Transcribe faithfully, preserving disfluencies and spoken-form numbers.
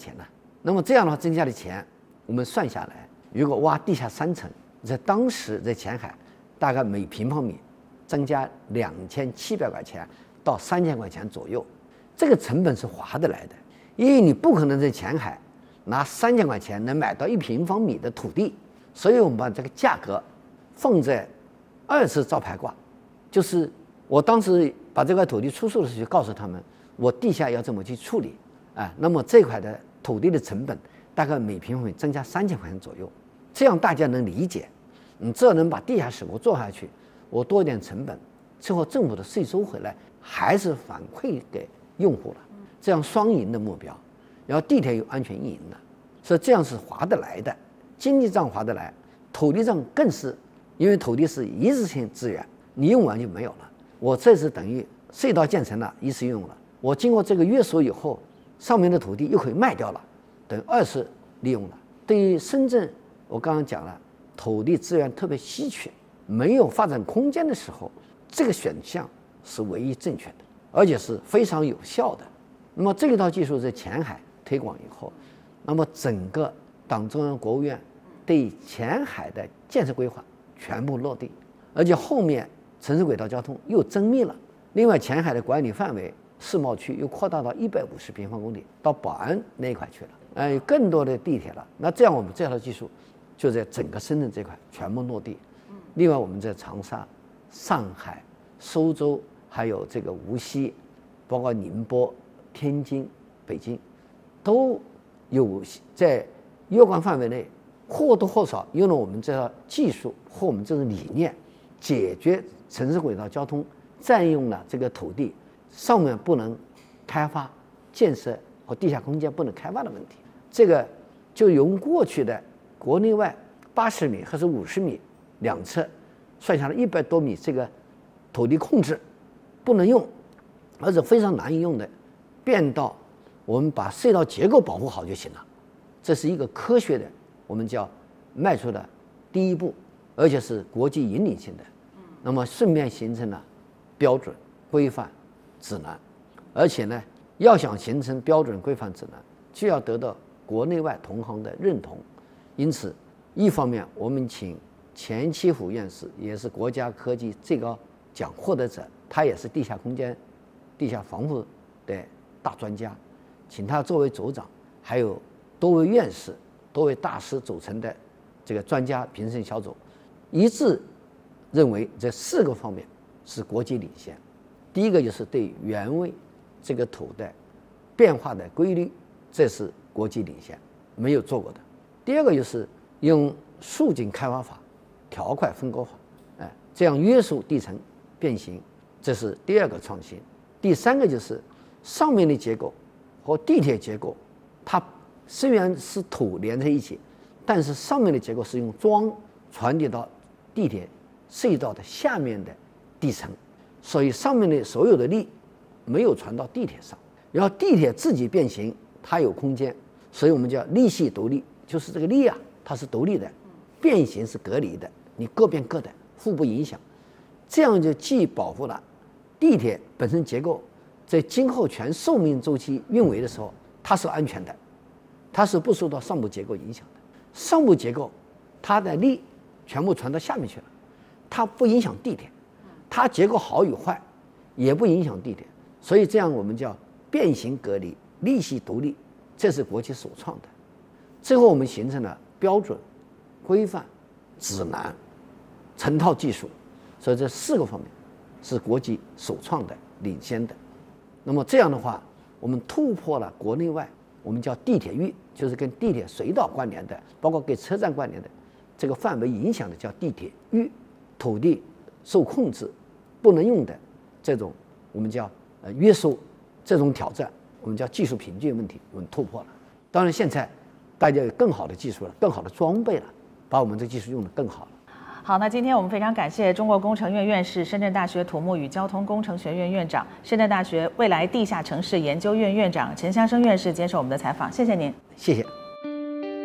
钱了。那么这样的话增加的钱，我们算下来，如果挖地下三层，在当时在前海，大概每平方米增加两千七百块钱到三千块钱左右，这个成本是划得来的，因为你不可能在前海拿三千块钱能买到一平方米的土地，所以我们把这个价格放在二次招牌挂，就是我当时把这块土地出售的时候，就告诉他们，我地下要怎么去处理啊？那么这块的土地的成本大概每平方米增加三千块钱左右，这样大家能理解。你只要能把地下使我做下去，我多一点成本，最后政府的税收回来还是反馈给用户了，这样双赢的目标。然后地铁有安全运营的，所以这样是划得来的，经济账划得来，土地账更是，因为土地是一次性资源，你用完就没有了。我这是等于隧道建成了，一次用了，我经过这个约束以后，上面的土地又可以卖掉了，等于二次利用了。对于深圳，我刚刚讲了，土地资源特别稀缺，没有发展空间的时候，这个选项是唯一正确的，而且是非常有效的。那么这一套技术在前海推广以后，那么整个党中央、国务院对前海的建设规划全部落地，而且后面城市轨道交通又增密了。另外，前海的管理范围世贸区又扩大到一百五十平方公里，到宝安那一块去了，呃，有更多的地铁了。那这样我们这套技术就在整个深圳这块全部落地。另外，我们在长沙、上海、苏州，还有这个无锡，包括宁波、天津、北京，都有在约管范围内或多或少用了我们这套技术或我们这种理念，解决城市轨道交通占用了这个土地上面不能开发建设和地下空间不能开发的问题。这个就用过去的国内外八十米还是五十米两侧，算下来一百多米这个土地控制不能用，而且非常难以用的，变到我们把隧道结构保护好就行了。这是一个科学的，我们叫迈出的第一步，而且是国际引领性的。那么顺便形成了标准、规范、指南，而且呢，要想形成标准、规范、指南，就要得到国内外同行的认同。因此，一方面我们请钱其虎院士，也是国家科技最高奖获得者，他也是地下空间、地下防护的大专家，请他作为组长，还有多位院士、多位大师组成的这个专家评审小组，一致认为这四个方面是国际领先。第一个就是对原位这个土的变化的规律，这是国际领先，没有做过的。第二个就是用竖井开发法、条块分割法，哎，这样约束地层变形，这是第二个创新。第三个就是上面的结构和地铁结构，它虽然是土连在一起，但是上面的结构是用桩传递到地铁隧道的下面的地层，所以上面的所有的力没有传到地铁上，然后地铁自己变形，它有空间，所以我们叫力系独立，就是这个力啊，它是独立的，变形是隔离的，你各变各的，互不影响，这样就既保护了地铁本身结构在今后全寿命周期运维的时候它是安全的，它是不受到上部结构影响的。上部结构它的力全部传到下面去了，它不影响地铁，它结构好与坏也不影响地铁，所以这样我们叫变形隔离、力系独立，这是国际首创的。最后我们形成了标准、规范、指南成套技术，所以这四个方面是国际首创的、领先的。那么这样的话，我们突破了国内外我们叫地铁域，就是跟地铁隧道关联的，包括跟车站关联的这个范围影响的叫地铁域，土地受控制不能用的这种我们叫呃约束，这种挑战我们叫技术瓶颈问题，我们突破了。当然现在大家有更好的技术了，更好的装备了，把我们这个技术用得更好了。 好，那今天我们非常感谢中国工程院院士、深圳大学土木与交通工程学院院长、深圳大学未来地下城市研究院院长陈香生院士接受我们的采访，谢谢您。 谢谢。